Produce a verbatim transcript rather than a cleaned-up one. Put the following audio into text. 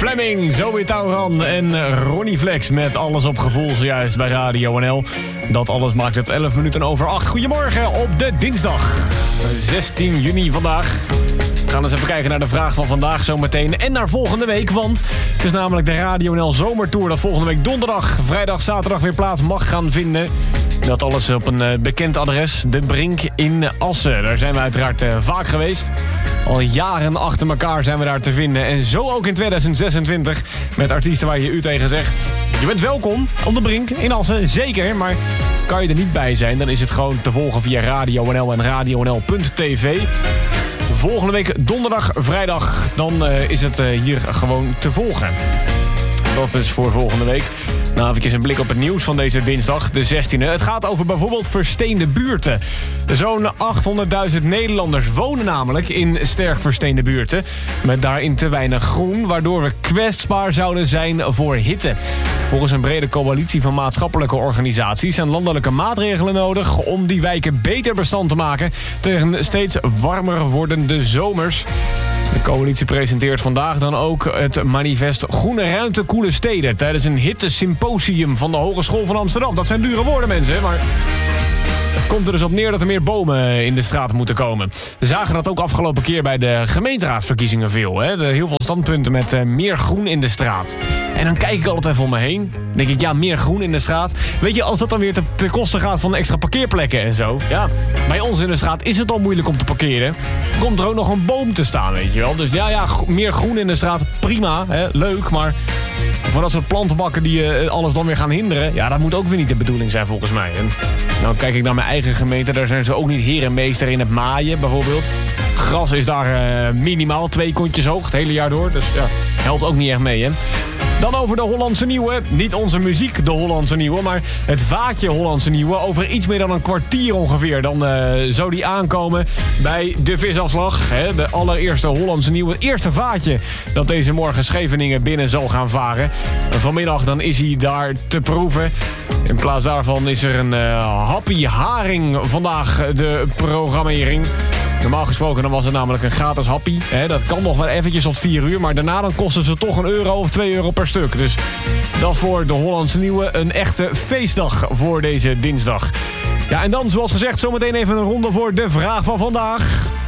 Fleming, Zoe Tauran en Ronnie Flex met Alles op Gevoel zojuist bij Radio N L. Dat alles maakt het elf minuten over acht. Goedemorgen op de dinsdag, zestien juni vandaag. We gaan eens even kijken naar de vraag van vandaag zometeen en naar volgende week. Want het is namelijk de Radio N L Zomertour dat volgende week donderdag, vrijdag, zaterdag weer plaats mag gaan vinden. Dat alles op een uh, bekend adres, De Brink in Assen. Daar zijn we uiteraard uh, vaak geweest. Al jaren achter elkaar zijn we daar te vinden. En zo ook in tweeduizend zesentwintig met artiesten waar je u tegen zegt. Je bent welkom op De Brink in Assen, zeker. Maar kan je er niet bij zijn, dan is het gewoon te volgen via Radio N L en radio n l punt t v. Volgende week donderdag, vrijdag, dan uh, is het uh, hier gewoon te volgen. Dat is voor volgende week. Nou, even een blik op het nieuws van deze dinsdag, de zestiende. Het gaat over bijvoorbeeld versteende buurten. Zo'n achthonderdduizend Nederlanders wonen namelijk in sterk versteende buurten. Met daarin te weinig groen, waardoor we kwetsbaar zouden zijn voor hitte. Volgens een brede coalitie van maatschappelijke organisaties zijn landelijke maatregelen nodig om die wijken beter bestand te maken tegen steeds warmer wordende zomers. De coalitie presenteert vandaag dan ook het manifest Groene Ruimte, Koele Steden tijdens een hittesymposium van de Hogeschool van Amsterdam. Dat zijn dure woorden, mensen, maar het komt er dus op neer dat er meer bomen in de straat moeten komen. We zagen dat ook afgelopen keer bij de gemeenteraadsverkiezingen veel. Hè? De, heel veel standpunten met uh, meer groen in de straat. En dan kijk ik altijd even om me heen. Dan denk ik, ja, meer groen in de straat. Weet je, als dat dan weer te, te kosten gaat van extra parkeerplekken en zo. Ja, bij ons in de straat is het al moeilijk om te parkeren. Komt er ook nog een boom te staan, weet je wel. Dus ja, ja, meer groen in de straat, prima, hè? Leuk, maar voor dat soort plantenbakken die uh, alles dan weer gaan hinderen, ja, dat moet ook weer niet de bedoeling zijn volgens mij. En nou kijk ik naar mijn eigen gemeente, daar zijn ze ook niet heer en meester in het maaien bijvoorbeeld. Gras is daar uh, minimaal twee kontjes hoog het hele jaar door, dus ja, helpt ook niet echt mee, hè. Dan over de Hollandse Nieuwe. Niet onze muziek, de Hollandse Nieuwe, maar het vaatje Hollandse Nieuwe. Over iets meer dan een kwartier ongeveer. Dan uh, zou die aankomen bij de visafslag. Hè, de allereerste Hollandse Nieuwe. Het eerste vaatje dat deze morgen Scheveningen binnen zal gaan varen. Vanmiddag dan is hij daar te proeven. In plaats daarvan is er een uh, happy haring vandaag de programmering. Normaal gesproken dan was het namelijk een gratis happy. Hè, dat kan nog wel eventjes tot vier uur. Maar daarna dan kosten ze toch een euro of twee euro per stuk. Dus dat voor de Hollandse Nieuwe een echte feestdag voor deze dinsdag. Ja, en dan zoals gezegd zometeen even een ronde voor de vraag van vandaag.